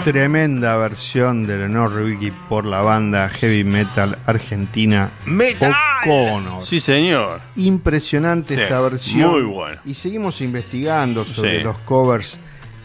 Tremenda versión de Lenore Ricky por la banda heavy metal argentina O'Connor. Sí, señor. Impresionante esta versión. Muy bueno. Y seguimos investigando sobre los covers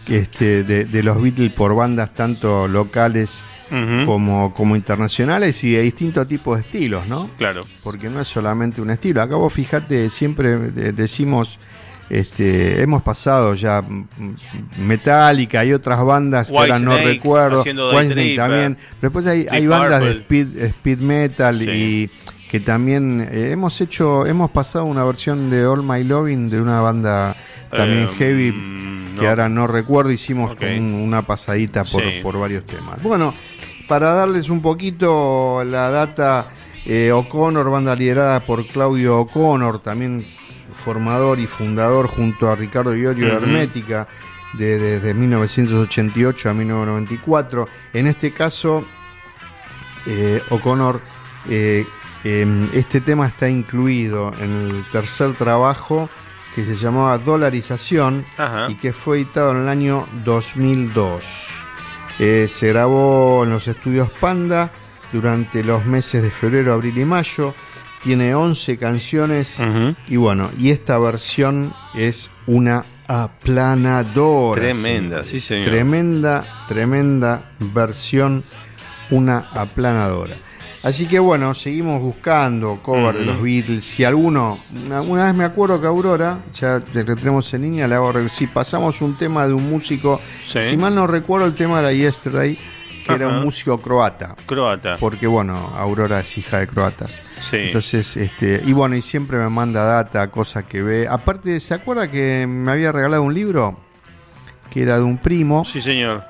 de los Beatles por bandas tanto locales como internacionales y de distintos tipos de estilos, ¿no? Claro. Porque no es solamente un estilo. Acá vos fíjate, siempre decimos... hemos pasado ya Metallica y otras bandas que ahora no recuerdo, Whitesnake también, pero después hay bandas de speed metal y que también hemos pasado una versión de All My Loving de una banda también heavy que ahora no recuerdo, hicimos una pasadita por varios temas. Bueno, para darles un poquito la data, O'Connor, banda liderada por Claudio O'Connor, también formador y fundador junto a Ricardo Iorio de Hermética desde 1988 a 1994. En este caso, O'Connor, este tema está incluido en el tercer trabajo que se llamaba Dolarización y que fue editado en el año 2002. Se grabó en los estudios Panda durante los meses de febrero, abril y mayo. Tiene 11 canciones y bueno, y esta versión es una aplanadora. Tremenda, sí señor. Tremenda versión, una aplanadora. Así que bueno, seguimos buscando cover de los Beatles. Si alguno, una vez me acuerdo que Aurora, ya que tenemos en línea, le hago si pasamos un tema de un músico, si mal no recuerdo el tema era Yesterday, que era un músico croata. Porque bueno, Aurora es hija de croatas. Sí. Entonces, y bueno, y siempre me manda data, cosas que ve. Aparte, ¿se acuerda que me había regalado un libro? Que era de un primo. Sí, señor.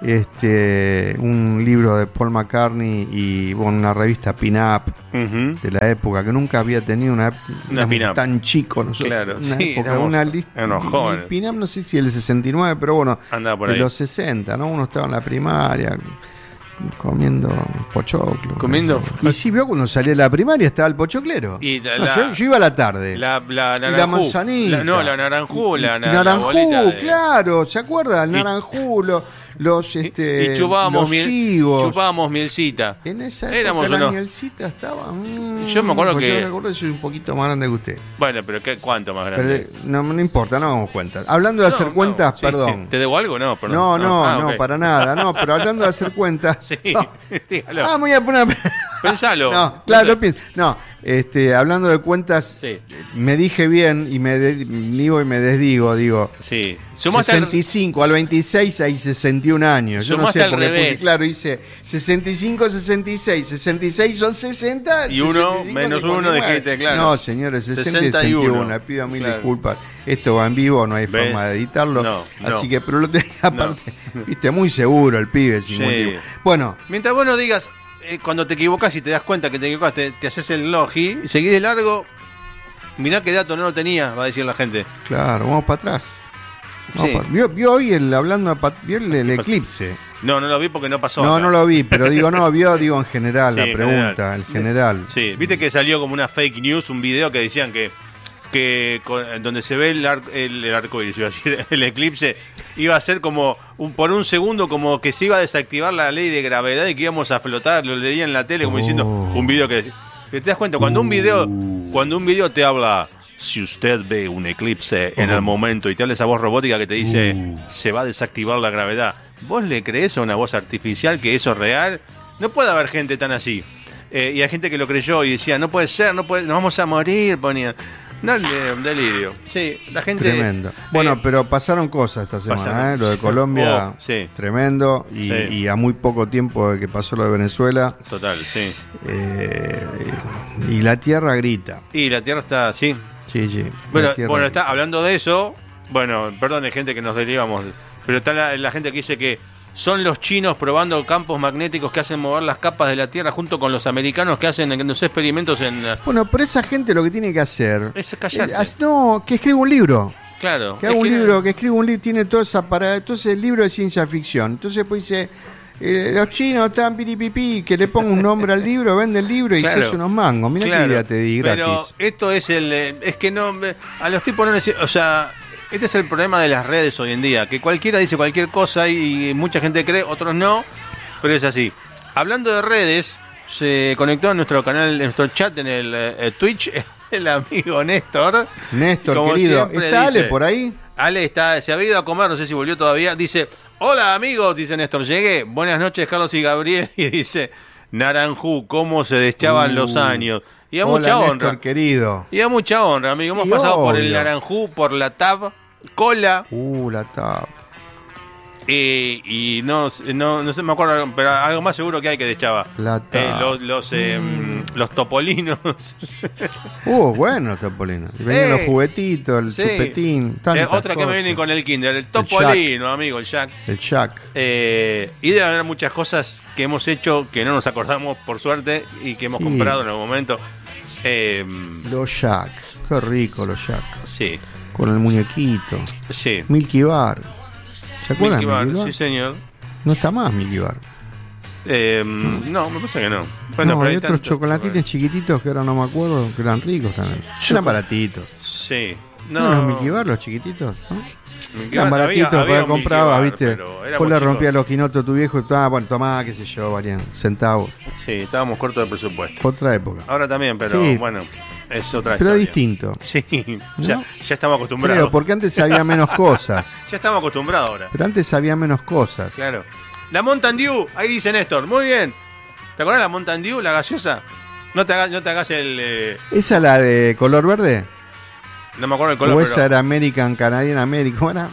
Un libro de Paul McCartney y bueno, una revista Pin-Up de la época, que nunca había tenido una Pin-Up tan chico nosotros. Claro, una época, una lista. Pin-Up no sé si el 69, pero bueno, de los 60, ¿no? Uno estaba en la primaria comiendo pochoclo. Y sí, vio cuando salí de la primaria estaba el pochoclero. Yo iba a la tarde. La manzanita. La naranjú. Naranjú, claro. ¿Se acuerda? El naranjú, los y chupábamos chupábamos mielcita. En esa época la mielcita estaba... yo me acuerdo yo me acuerdo que soy un poquito más grande que usted. Bueno, pero ¿cuánto más grande? Pero, no importa, no hagamos cuentas. Hablando de hacer cuentas, perdón. ¿Te debo algo? No, perdón. No, para nada. No, pero hablando de hacer cuentas... Sí, dígalo. Me voy a poner... Pensalo. No, claro, no. Hablando de cuentas, me dije bien y me digo y me desdigo, digo. Sí. 65 al 26 hay 61 años. Yo no sé por qué puse, claro, hice 65, 66, 66 son 60 y uno menos uno dijiste, claro. No, señores, 60 y 61. Pido mil disculpas. Esto va en vivo, no hay forma de editarlo. Así que, pero lo tenía aparte, viste, muy seguro el pibe, sin motivo. Bueno, mientras vos no digas, cuando te equivocas y te das cuenta que te equivocaste, te haces el logi, seguís de largo, mirá qué dato no lo tenía, va a decir la gente. Claro, vamos para atrás. ¿Vio hoy vio el eclipse? No lo vi porque no pasó. No lo vi, pero digo en general, la pregunta, en general. Sí, viste que salió como una fake news, un video que decían que donde se ve el arco iris, iba a decir, el eclipse, iba a ser como por un segundo como que se iba a desactivar la ley de gravedad y que íbamos a flotar. Lo leía en la tele como diciendo un video que te das cuenta cuando un video te habla, si usted ve un eclipse en el momento y te habla esa voz robótica que te dice se va a desactivar la gravedad, ¿vos le crees a una voz artificial que eso es real? No puede haber gente tan así. Y hay gente que lo creyó y decía, no puede ser, nos vamos a morir, ponían. No, un delirio. Sí, la gente... Tremendo. Bueno, pero pasaron cosas esta semana, Lo de Colombia, tremendo. Y a muy poco tiempo de que pasó lo de Venezuela. Total, sí. Y la tierra grita. Y la tierra está, sí. Sí. Bueno, está hablando de eso. Bueno, perdón, hay gente que nos derivamos. Pero está la gente que dice que son los chinos probando campos magnéticos que hacen mover las capas de la Tierra junto con los americanos que hacen los experimentos en... Bueno, pero esa gente lo que tiene que hacer... Es callarse. Que escriba un libro. Claro. Que escriba un libro, tiene toda esa parada. Entonces el libro de ciencia ficción. Entonces pues dice... los chinos están piripipi, que le ponga un nombre al libro, vende el libro y se hace unos mangos. Mira qué idea te di gratis. Pero esto es es que no... A los tipos no les... O sea... este es el problema de las redes hoy en día, que cualquiera dice cualquier cosa y mucha gente cree, otros no, pero es así. Hablando de redes, se conectó a nuestro canal, en nuestro chat en el Twitch, el amigo Néstor. Néstor, como querido, ¿está Ale por ahí? Ale se había ido a comer, no sé si volvió todavía. Dice, hola amigos, dice Néstor, llegué. Buenas noches, Carlos y Gabriel. Y dice, Naranjú, cómo se deschaban los años. Y a mucha honra. Néstor, querido. Y a mucha honra, amigo. Hemos pasado por el Naranjú, por la TAB, Cola. La TAB. Y no sé, me acuerdo, pero algo más seguro que hay que deschaba. La TAB. Los topolinos. Bueno, topolinos. Venían los juguetitos, el chupetín. Otra que me viene con el kinder, el topolino, amigo, el Jack. El Jack. Y debe haber muchas cosas que hemos hecho que no nos acordamos, por suerte, y que hemos comprado en algún momento. Los Jack. Qué rico los Jack. Sí. Con el muñequito. Sí. Milky Bar. ¿Se acuerdan? Milky Bar? Sí, señor. No está más Milky Bar. No, me parece que no. Bueno, no, hay otros chocolatitos chiquititos que ahora no me acuerdo, que eran ricos también. Eran baratitos. Sí. No, los Milky Bar, los chiquititos, ¿no? Eran baratitos, había compraba, ¿viste? Vos le rompías los quinotos a tu viejo y tomá, qué sé yo, valían centavos. Sí, estábamos cortos de presupuesto. Otra época. Ahora también, pero sí, bueno, es otra pero historia. Distinto. Sí, ¿no? ya estamos acostumbrados. Creo, porque antes había menos cosas. Ya estamos acostumbrados ahora. Pero antes había menos cosas. Claro. La Mountain Dew, ahí dice Néstor, muy bien. ¿Te acuerdas de la Mountain Dew, la gaseosa? No te hagas el... ¿Esa la de color verde? No me acuerdo el color. O esa era American, Canadian American, ¿era?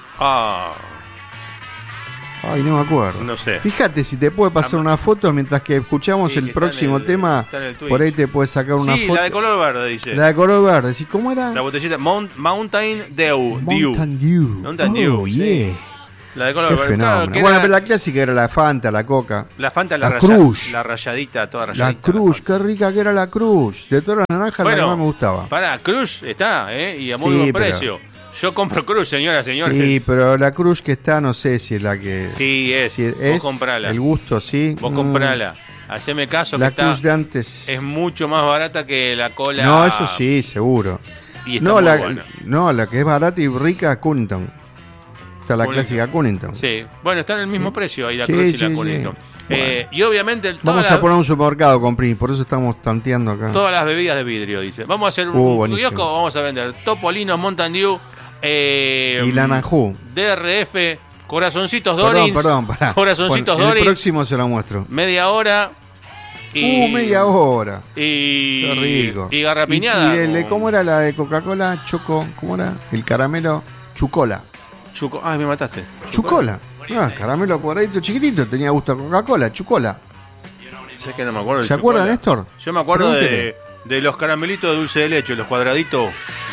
Ay, no me acuerdo. No sé. Fíjate si te puede pasar una foto mientras que escuchamos el próximo tema. Por ahí te puedes sacar una foto. Sí, la de color verde, dice. La de color verde. ¿Sí? ¿Cómo era? La botellita Mountain Dew. Mountain Dew. Yeah. La de color verde. Fenómeno. Claro, bueno, pero la clásica era la Fanta, la Coca. La Fanta, la Cruz. La rayadita, toda rayadita. La Cruz, qué rica que era la Cruz. De todas las naranjas, la que más me gustaba. Pará, Cruz está, y a muy buen precio. Yo compro Cruz, señoras, señores. Sí, pero la Cruz que está, no sé si es la que... Sí, es. Si vos comprala. El gusto, sí. Vos comprala. Haceme caso, la que Cruz de antes es mucho más barata que la cola. No, eso sí, seguro. Y está muy buena. No, la que es barata y rica, Cunnington. Está la clásica Cunnington. Sí, bueno, está en el mismo precio ahí la Cruz y la Cunnington. Bueno. Y obviamente... Vamos a poner un supermercado con PRI, por eso estamos tanteando acá. Todas las bebidas de vidrio, dice. Vamos a hacer un kiosco, vamos a vender Topolino, Mountain Dew... y la Naranjú. DRF, corazoncitos Dorins. Perdón, pará. Corazoncitos Dorins. El próximo se lo muestro. Media hora. Media hora. Qué rico. Y garrapiñada. ¿Cómo era la de Coca-Cola? ¿Cómo era? El caramelo Chucola. Ay, me mataste. Chucola. Caramelo cuadradito chiquitito. Tenía gusto a Coca-Cola. Chucola. Sé que no me acuerdo. ¿Se acuerda, Néstor? Yo me acuerdo de los caramelitos de dulce de leche, los cuadraditos.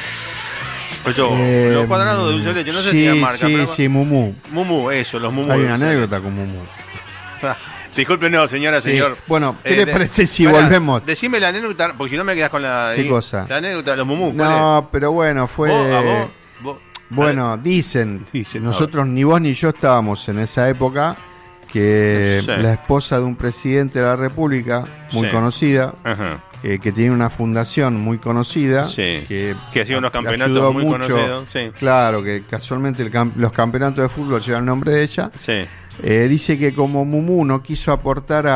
Los cuadrados de dulce de leche, no sé si tienen marca. Sí, Mumú. Mumú, eso, los Mumú. Hay una anécdota con Mumú. Disculpe, no, señora, señor. Bueno, ¿qué le parece si volvemos? Decime la anécdota, porque si no me quedas con la... ¿Qué cosa? La anécdota de los Mumú. No, pero bueno, fue... ¿Vos? Bueno, dicen, nosotros ni vos ni yo estábamos en esa época, que la esposa de un presidente de la República, muy conocida, que tiene una fundación muy conocida, que hacía unos campeonatos muy conocidos. Claro, que casualmente los campeonatos de fútbol llevan el nombre de ella. Dice que como Mumú no quiso aportar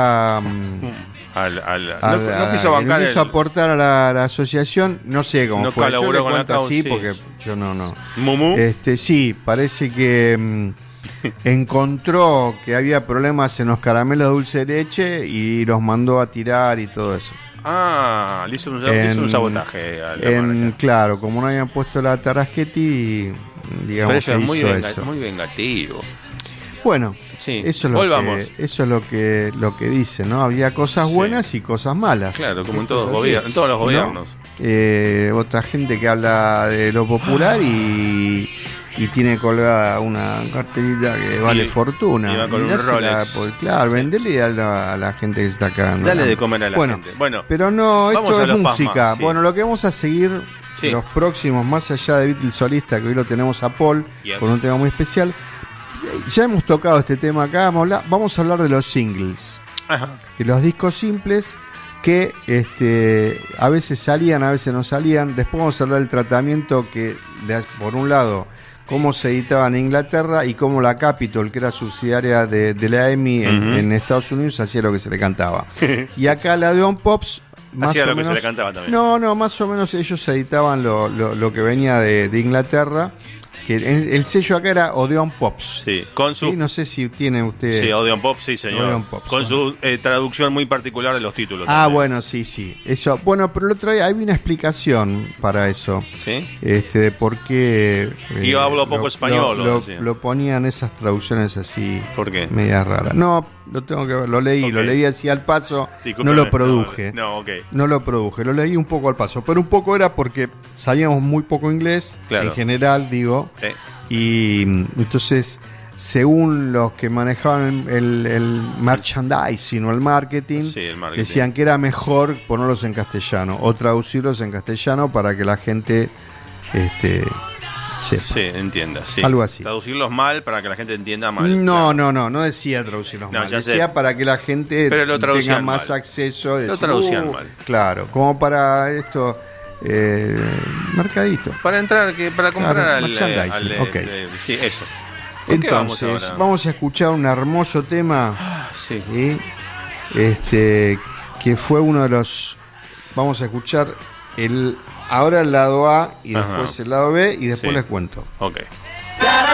no quiso aportar a la asociación, no sé cómo fue. Yo le cuento así porque yo no. ¿Mumú? Sí, parece que encontró que había problemas en los caramelos de dulce de leche y los mandó a tirar y todo eso. Le hizo un sabotaje a la marca. Claro, como no habían puesto la Tarasquetti, digamos que hizo eso. Muy vengativo. Bueno, eso es lo que dice, ¿no? Había cosas buenas y cosas malas. Claro, como en todos los gobiernos. Otra gente que habla de lo popular y tiene colgada una cartelita que vale fortuna. Y va con un Rolex. Claro, vendele a la gente que está acá. Dale de comer a la gente. Bueno, pero no, esto es música. Bueno, lo que vamos a seguir los próximos, más allá de Beatles solista, que hoy lo tenemos a Paul, con un tema muy especial. Ya hemos tocado este tema acá, vamos a hablar de los singles, de los discos simples que a veces salían, a veces no salían. Después vamos a hablar del tratamiento que, por un lado, cómo se editaba en Inglaterra y cómo la Capitol, que era subsidiaria de la EMI en Estados Unidos, hacía lo que se le cantaba. Y acá la de On Pops, más hacía o lo menos, que se le cantaba también. No, más o memenos ellos editaban lo que venía de Inglaterra. Que el sello acá era Odeon Pops. Sí, con su... ¿Sí? No sé si tiene usted... Sí, Odeon Pops, sí, señor. Odeon Pops, con su traducción muy particular de los títulos. También. Bueno, sí. Eso. Bueno, pero el otro día hay una explicación para eso. ¿Sí? De por qué... Yo hablo poco español. Lo ponían esas traducciones así... ¿Por qué? Medias raras. No, lo tengo que ver. Lo leí así al paso. Discúlpeme, no lo produje. No, lo produje. Lo leí un poco al paso. Pero un poco era porque sabíamos muy poco inglés. Claro. En general, digo... Y entonces, según los que manejaban el merchandising o el marketing, decían que era mejor ponerlos en castellano o traducirlos en castellano para que la gente sepa. Sí, entienda. Sí. Algo así. Traducirlos mal para que la gente entienda mal. No decía traducirlos mal. Decía para que la gente tenga más acceso. Lo traducían mal. Claro, como para esto... mercadito para entrar, para comprar merchandising. Sí, eso. Entonces vamos a escuchar un hermoso tema que fue uno de los... Vamos a escuchar ahora el lado A y después el lado B y después les cuento. Ok.